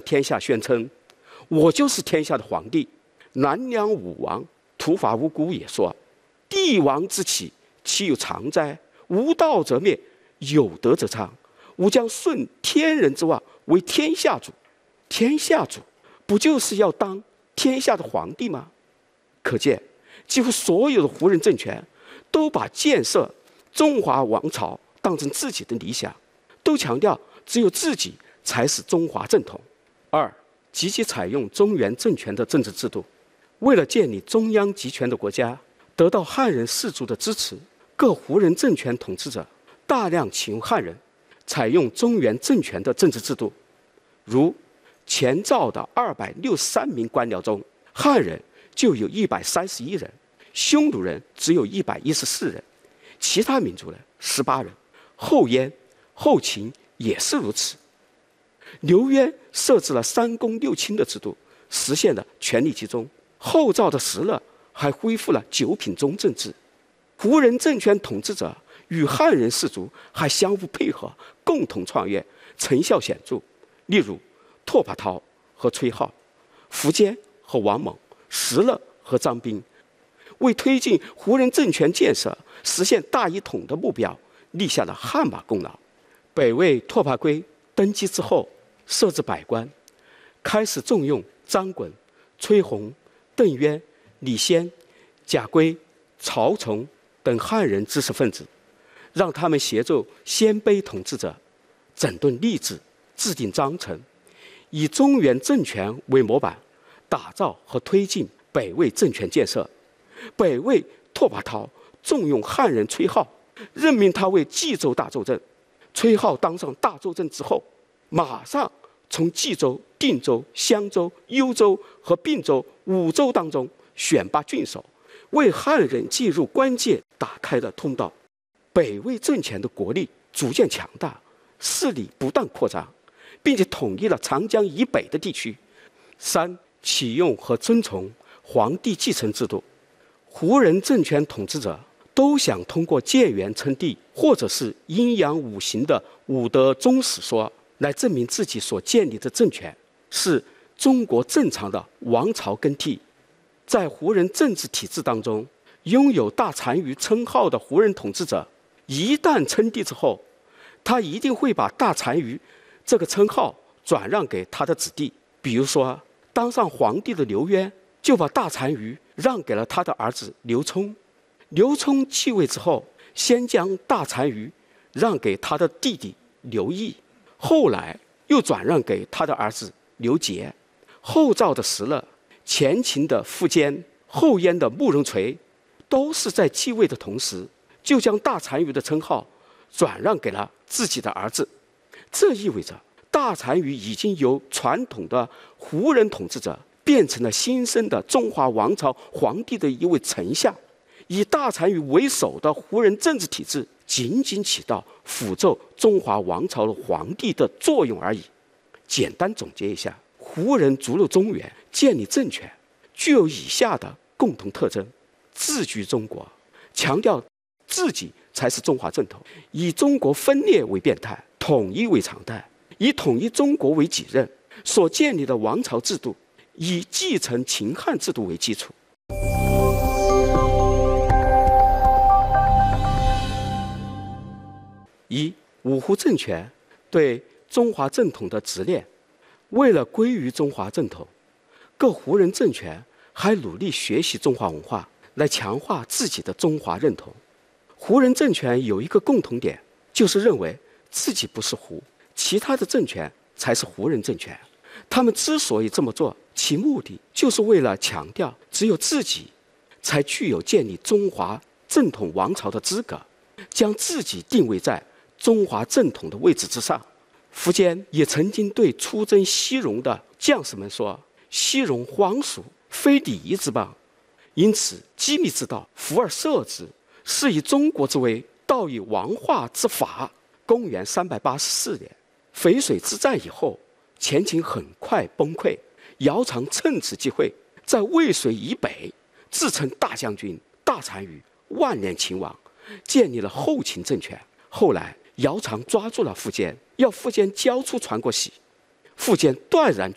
天下宣称，我就是天下的皇帝。南梁武王图伐无辜也说，帝王之起，其有常哉？无道则灭，有德则昌。吾将顺天人之望，为天下主。天下主不就是要当天下的皇帝吗？可见几乎所有的胡人政权都把建设中华王朝当成自己的理想，都强调只有自己才是中华正统。二，积极采用中原政权的政治制度。为了建立中央集权的国家，得到汉人士族的支持，各胡人政权统治者大量启用汉人，采用中原政权的政治制度。如前赵的263名官僚中，汉人就有131人，匈奴人只有114人，其他民族人18人。后燕、后秦也是如此。刘渊设置了3公6卿的制度，实现了权力集中。后赵的石勒还恢复了9品中正制。胡人政权统治者与汉人士族还相互配合，共同创业，成效显著。例如拓跋焘和崔颢，苻坚和王猛，石勒和张彬，为推进胡人政权建设、实现大一统的目标立下了汗马功劳。北魏拓跋圭登基之后，设置百官，开始重用张衮、崔洪、邓渊、李先、贾圭、曹崇等汉人知识分子，让他们协助鲜卑统治者整顿吏治，制定章程，以中原政权为模板，打造和推进北魏政权建设。北魏拓跋焘重用汉人崔颢，任命他为冀州大州镇。崔颢当上大州镇之后，马上从冀州、定州、襄州、幽州和并州5州当中选拔郡守，为汉人进入关界打开了通道。北魏政权的国力逐渐强大，势力不断扩张，并且统一了长江以北的地区。3，启用和遵从皇帝继承制度。胡人政权统治者都想通过建元称帝，或者是阴阳五行的五德宗史说，来证明自己所建立的政权是中国正常的王朝更替。在胡人政治体制当中，拥有大单于称号的胡人统治者，一旦称帝之后，他一定会把大单于这个称号转让给他的子弟。比如说，当上皇帝的刘渊就把大单于让给了他的儿子刘聪。刘聪继位之后，先将大单于让给他的弟弟刘毅，后来又转让给他的儿子刘杰。后赵的石勒、前秦的苻坚、后燕的慕容垂，都是在继位的同时，就将大单于的称号转让给了自己的儿子。这意味着大单于已经由传统的胡人统治者变成了新生的中华王朝皇帝的一位丞相。以大单于为首的胡人政治体制仅仅起到辅助中华王朝的皇帝的作用而已。简单总结一下，胡人逐鹿中原，建立政权，具有以下的共同特征：自居中国，强调自己才是中华正统，以中国分裂为变态，统一为常态，以统一中国为己任，所建立的王朝制度以继承秦汉制度为基础。1. 五胡政权对中华正统的执念。为了归于中华正统，各胡人政权还努力学习中华文化，来强化自己的中华认同。胡人政权有一个共同点，就是认为自己不是胡，其他的政权才是胡人政权。他们之所以这么做，其目的就是为了强调只有自己才具有建立中华正统王朝的资格，将自己定位在中华正统的位置之上。苻坚也曾经对出征西戎的将士们说：“西戎荒属，非礼仪之邦，因此机密之道，弗而摄之，是以中国之威，道以王化之法。”公元384年，淝水之战以后，前秦很快崩溃。姚苌趁此机会，在渭水以北自称大将军、大单于、万年秦王，建立了后秦政权。后来姚苌抓住了苻坚，要苻坚交出传国玺，苻坚断然